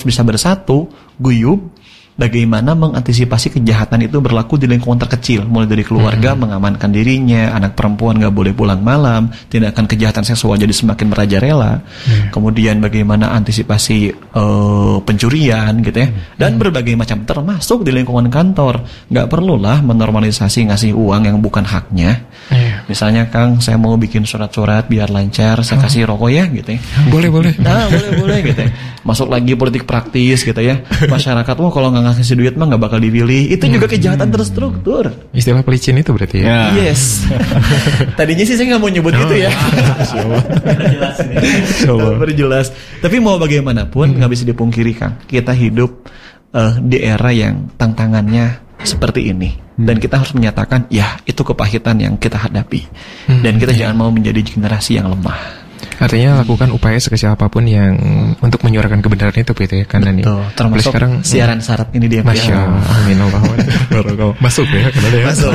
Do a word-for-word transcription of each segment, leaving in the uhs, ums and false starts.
bisa bersatu, guyub, bagaimana mengantisipasi kejahatan itu berlaku di lingkungan terkecil, mulai dari keluarga, hmm. mengamankan dirinya, anak perempuan gak boleh pulang malam, tindakan kejahatan seksual jadi semakin merajalela, hmm. kemudian bagaimana antisipasi uh, pencurian gitu ya, dan hmm. berbagai macam, termasuk di lingkungan kantor. Gak perlulah menormalisasi ngasih uang yang bukan haknya. Hmm. Misalnya, Kang, saya mau bikin surat-surat biar lancar, saya kasih rokok ya gitu ya. Boleh, boleh. Nah, boleh, boleh gitu ya. Masuk lagi politik praktis gitu ya. Masyarakat, wah kalau nggak ngasih duit mah nggak bakal dipilih. Itu juga kejahatan terstruktur. Istilah pelicin itu berarti ya? Yeah. Yes. Tadinya sih saya nggak mau nyebut oh, gitu ya. Berjelas ini. Berjelas. Tapi mau bagaimanapun nggak hmm. bisa dipungkiri, Kang. Kita hidup uh, di era yang tantangannya seperti ini. Hmm. Dan kita harus menyatakan, ya itu kepahitan yang kita hadapi. Hmm. Dan kita yeah. jangan mau menjadi generasi yang lemah. Artinya lakukan upaya sekecil apapun yang untuk menyuarakan kebenaran itu gitu ya, karena nih. Termasuk sekarang siaran syarat ini dia. Masya Allah. Amin Allah. Masuk ya, karena dia masuk.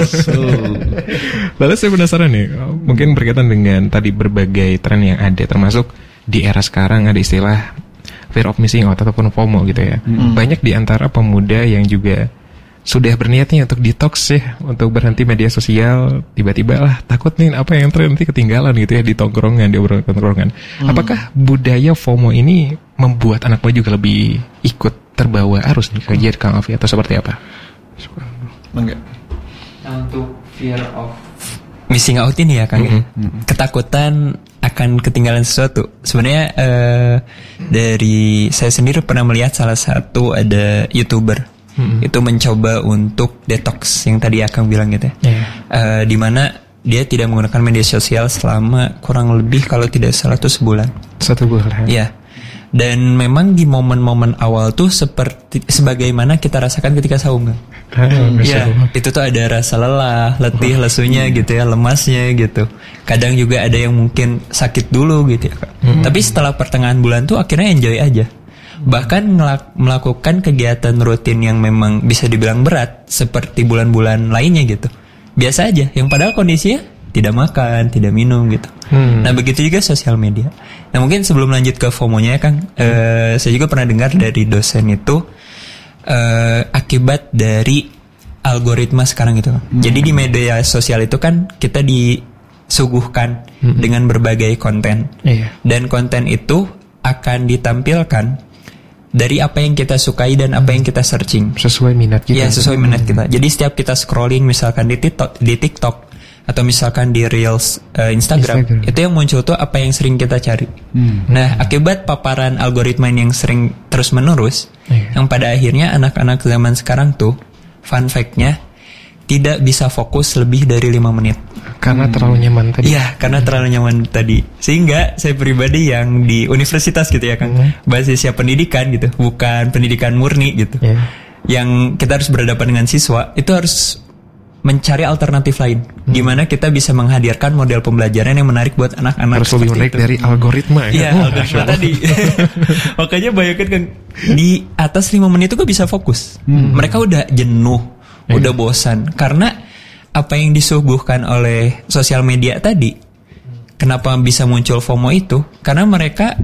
Lalu saya penasaran nih, mungkin berkaitan dengan tadi berbagai tren yang ada, termasuk di era sekarang ada istilah fear of missing out ataupun FOMO gitu ya. Hmm. Banyak di antara pemuda yang juga sudah berniatnya untuk detox ya, untuk berhenti media sosial, tiba-tiba lah takut nih apa yang tren nanti ketinggalan gitu ya di tongkrongan, di obrolan tongkrongan. Hmm. Apakah budaya FOMO ini membuat anak muda juga lebih ikut terbawa arus nih kajian Kang Alfi atau seperti apa? Enggak. Nah, untuk fear of missing out ini ya Kang, mm-hmm. ya? Ketakutan akan ketinggalan sesuatu. Sebenarnya uh, dari saya sendiri pernah melihat salah satu ada YouTuber. Hmm. Itu mencoba untuk detox yang tadi Akang bilang gitu ya, yeah. uh, dimana dia tidak menggunakan media sosial selama kurang lebih kalau tidak salah tuh sebulan. Satu bulan. Iya. Dan memang di momen-momen awal tuh seperti sebagaimana kita rasakan ketika saum kan. Iya. Hmm. Itu tuh ada rasa lelah, letih, lesunya hmm. gitu ya, lemasnya gitu. Kadang juga ada yang mungkin sakit dulu gitu ya. Hmm. Tapi setelah pertengahan bulan tuh akhirnya enjoy aja. Bahkan ngelak- melakukan kegiatan rutin yang memang bisa dibilang berat seperti bulan-bulan lainnya gitu, biasa aja, yang padahal kondisinya tidak makan, tidak minum gitu. hmm. Nah begitu juga sosial media. Nah mungkin sebelum lanjut ke FOMO-nya ya Kang, eh, saya juga pernah dengar dari dosen itu eh, akibat dari algoritma sekarang gitu. hmm. Jadi di media sosial itu kan kita disuguhkan hmm. dengan berbagai konten, yeah. dan konten itu akan ditampilkan dari apa yang kita sukai dan apa yang kita searching sesuai minat kita. Ya, sesuai minat kita. Jadi setiap kita scrolling misalkan di TikTok, di TikTok atau misalkan di Reels uh, Instagram, Instagram, itu yang muncul tuh apa yang sering kita cari. Hmm. Nah, akibat paparan algoritma yang sering terus-menerus, yeah. yang pada akhirnya anak-anak zaman sekarang tuh, fun fact-nya, tidak bisa fokus lebih dari lima menit. Karena hmm. terlalu nyaman tadi. Iya, karena terlalu nyaman tadi. Sehingga saya pribadi yang di universitas gitu ya Kang, hmm. basisnya pendidikan gitu, bukan pendidikan murni gitu. Yeah. Yang kita harus berhadapan dengan siswa, itu harus mencari alternatif lain. Hmm. Gimana kita bisa menghadirkan model pembelajaran yang menarik buat anak-anak. Harus lebih menarik dari algoritma ya. Iya, oh, algoritma tadi. Makanya bayangkan Kang, di atas lima menit itu kok bisa fokus. Hmm. Mereka udah jenuh, yeah. udah bosan. Karena apa yang disuguhkan oleh sosial media tadi, kenapa bisa muncul FOMO itu? Karena mereka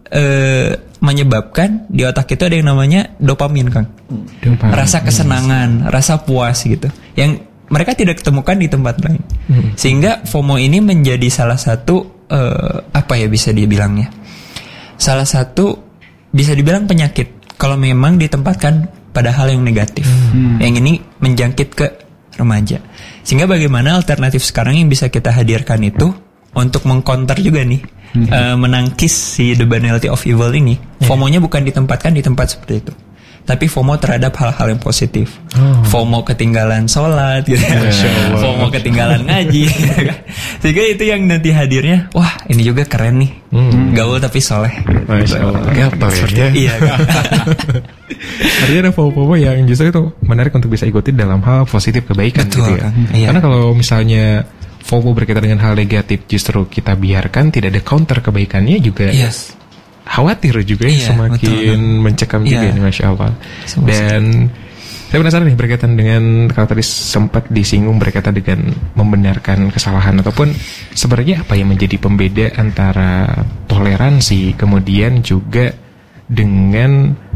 e, menyebabkan di otak itu ada yang namanya dopamin, Kang. Dopamin. Rasa kesenangan, rasa puas gitu. Yang mereka tidak ketemukan di tempat lain. Hmm. Sehingga FOMO ini menjadi salah satu e, apa ya bisa dibilangnya? Salah satu bisa dibilang penyakit kalau memang ditempatkan pada hal yang negatif. Hmm. Yang ini menjangkit ke remaja. Sehingga bagaimana alternatif sekarang yang bisa kita hadirkan itu untuk mengcounter juga nih, hmm. uh, menangkis si the banality of evil ini. Yeah. FOMO-nya bukan ditempatkan di tempat seperti itu, tapi FOMO terhadap hal-hal yang positif. Oh. FOMO ketinggalan sholat gitu ya. FOMO ketinggalan ngaji. Sehingga itu yang nanti hadirnya, wah ini juga keren nih, hmm. gaul tapi soleh. Masya Allah. Gampang ya. Iya. Artinya ada FOMO yang justru itu menarik untuk bisa ikuti dalam hal positif kebaikan. Betul, gitu ya. Kan? Iya. Karena kalau misalnya FOMO berkaitan dengan hal negatif justru kita biarkan, tidak ada counter kebaikannya juga. Yes. Khawatir juga iya, semakin betul, mencekam iya. juga nih, Masya Allah. Sama-sama. Dan saya penasaran nih berkaitan dengan kalau tadi sempat disinggung berkaitan dengan membenarkan kesalahan, ataupun sebenarnya apa yang menjadi pembeda antara toleransi kemudian juga dengan